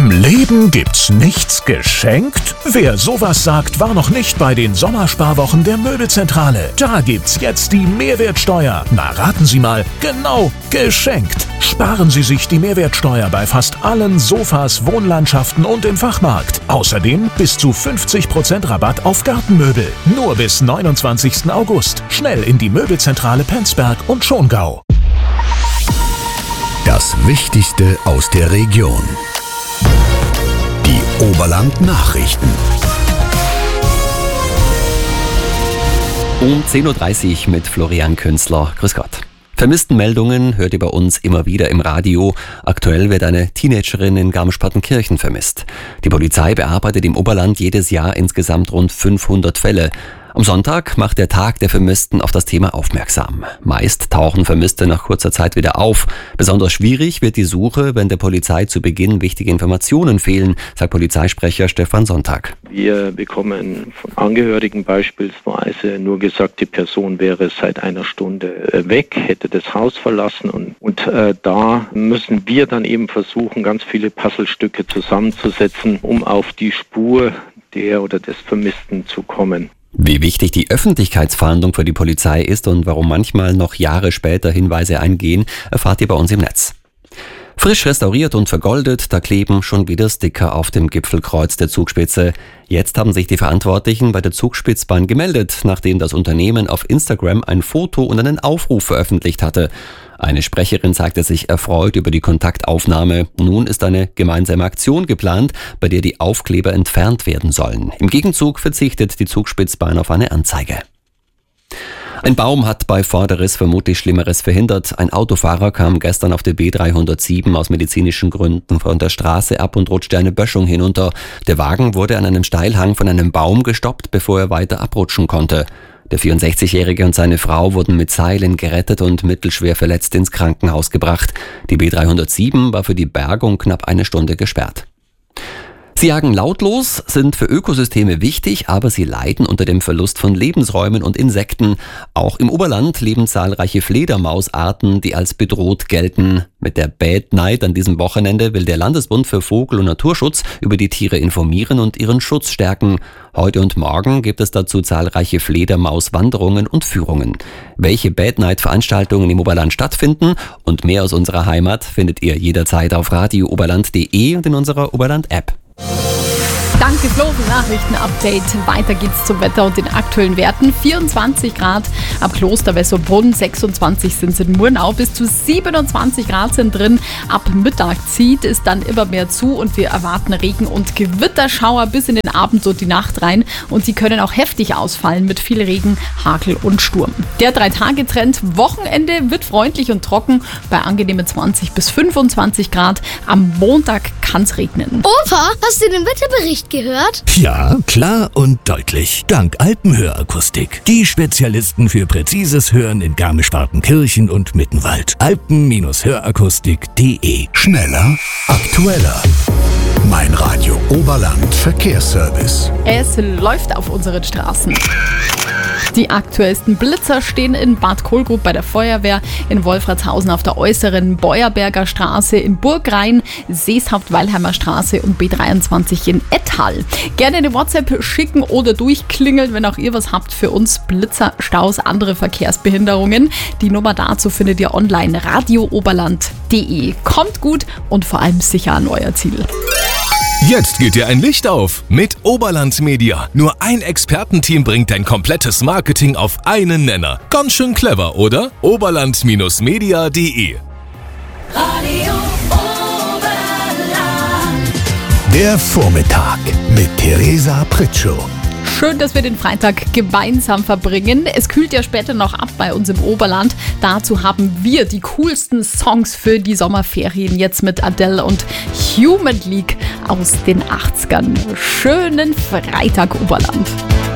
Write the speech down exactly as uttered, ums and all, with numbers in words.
Im Leben gibt's nichts geschenkt? Wer sowas sagt, war noch nicht bei den Sommersparwochen der Möbelzentrale. Da gibt's jetzt die Mehrwertsteuer. Na, raten Sie mal, genau, geschenkt. Sparen Sie sich die Mehrwertsteuer bei fast allen Sofas, Wohnlandschaften und im Fachmarkt. Außerdem bis zu fünfzig Prozent Rabatt auf Gartenmöbel. Nur bis neunundzwanzigsten August. Schnell in die Möbelzentrale Penzberg und Schongau. Das Wichtigste aus der Region. Die Oberland-Nachrichten. Um zehn Uhr dreißig mit Florian Künzler. Grüß Gott. Vermisstenmeldungen hört ihr bei uns immer wieder im Radio. Aktuell wird eine Teenagerin in Garmisch-Partenkirchen vermisst. Die Polizei bearbeitet im Oberland jedes Jahr insgesamt rund fünfhundert Fälle. Am Sonntag macht der Tag der Vermissten auf das Thema aufmerksam. Meist tauchen Vermisste nach kurzer Zeit wieder auf. Besonders schwierig wird die Suche, wenn der Polizei zu Beginn wichtige Informationen fehlen, sagt Polizeisprecher Stefan Sonntag. Wir bekommen von Angehörigen beispielsweise nur gesagt, die Person wäre seit einer Stunde weg, hätte das Haus verlassen und, und äh, da müssen wir dann eben versuchen, ganz viele Puzzlestücke zusammenzusetzen, um auf die Spur der oder des Vermissten zu kommen. Wie wichtig die Öffentlichkeitsfahndung für die Polizei ist und warum manchmal noch Jahre später Hinweise eingehen, erfahrt ihr bei uns im Netz. Frisch restauriert und vergoldet, da kleben schon wieder Sticker auf dem Gipfelkreuz der Zugspitze. Jetzt haben sich die Verantwortlichen bei der Zugspitzbahn gemeldet, nachdem das Unternehmen auf Instagram ein Foto und einen Aufruf veröffentlicht hatte. Eine Sprecherin zeigte sich erfreut über die Kontaktaufnahme. Nun ist eine gemeinsame Aktion geplant, bei der die Aufkleber entfernt werden sollen. Im Gegenzug verzichtet die Zugspitzbahn auf eine Anzeige. Ein Baum hat bei Vorderriss vermutlich Schlimmeres verhindert. Ein Autofahrer kam gestern auf der B dreihundertsieben aus medizinischen Gründen von der Straße ab und rutschte eine Böschung hinunter. Der Wagen wurde an einem Steilhang von einem Baum gestoppt, bevor er weiter abrutschen konnte. Der vierundsechzigjährige und seine Frau wurden mit Seilen gerettet und mittelschwer verletzt ins Krankenhaus gebracht. Die B dreihundertsieben war für die Bergung knapp eine Stunde gesperrt. Sie jagen lautlos, sind für Ökosysteme wichtig, aber sie leiden unter dem Verlust von Lebensräumen und Insekten. Auch im Oberland leben zahlreiche Fledermausarten, die als bedroht gelten. Mit der Bad Night an diesem Wochenende will der Landesbund für Vogel- und Naturschutz über die Tiere informieren und ihren Schutz stärken. Heute und morgen gibt es dazu zahlreiche Fledermauswanderungen und Führungen. Welche Bad Night-Veranstaltungen im Oberland stattfinden und mehr aus unserer Heimat findet ihr jederzeit auf radio oberland punkt de und in unserer Oberland-App. Danke Flo für Nachrichten-Update. Weiter geht's zum Wetter und den aktuellen Werten. vierundzwanzig Grad ab Kloster Wessobrunn, sechsundzwanzig sind es in Murnau, bis zu siebenundzwanzig Grad sind drin. Ab Mittag zieht es dann immer mehr zu und wir erwarten Regen- und Gewitterschauer bis in den Abend und die Nacht rein. Und die können auch heftig ausfallen mit viel Regen, Hagel und Sturm. Der Drei-Tage-Trend Wochenende wird freundlich und trocken bei angenehmen zwanzig bis fünfundzwanzig Grad. Am Montag kann es regnen. Opa, hast du den Wetterbericht gehört? Ja, klar und deutlich. Dank Alpenhörakustik. Die Spezialisten für präzises Hören in Garmisch-Partenkirchen und Mittenwald. alpen hörakustik punkt de. Schneller, aktueller. Mein Radio Oberland Verkehrsservice. Es läuft auf unseren Straßen. Die aktuellsten Blitzer stehen in Bad Kohlgrub bei der Feuerwehr, in Wolfratshausen auf der äußeren Beuerberger Straße, in Burgrhein, Seeshaupt-Weilheimer Straße und B dreiundzwanzig in Ettal. Gerne eine WhatsApp schicken oder durchklingeln, wenn auch ihr was habt für uns. Blitzer, Staus, andere Verkehrsbehinderungen. Die Nummer dazu findet ihr online radio oberland punkt de. Kommt gut und vor allem sicher an euer Ziel. Jetzt geht dir ein Licht auf mit Oberland Media. Nur ein Expertenteam bringt dein komplettes Marketing auf einen Nenner. Ganz schön clever, oder? oberland media punkt de. Radio Oberland. Der Vormittag mit Theresa Pritschow. Schön, dass wir den Freitag gemeinsam verbringen. Es kühlt ja später noch ab bei uns im Oberland. Dazu haben wir die coolsten Songs für die Sommerferien jetzt mit Adele und Human League aus den achtzigern. Schönen Freitag, Oberland.